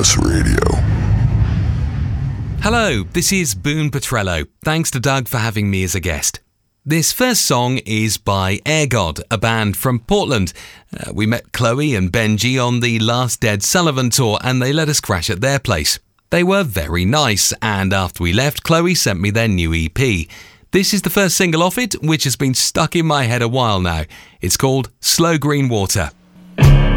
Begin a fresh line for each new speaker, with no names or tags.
Plus Radio.
Hello, this is Boone Petrello. Thanks to Doug for having me as a guest. This first song is by Air God, a band from Portland. We met Chloe and Benji on the last Dead Sullivan tour and they let us crash at their place. They were very nice, and after we left, Chloe sent me their new EP. This is the first single off it, which has been stuck in my head a while now. It's called Slow Green Water.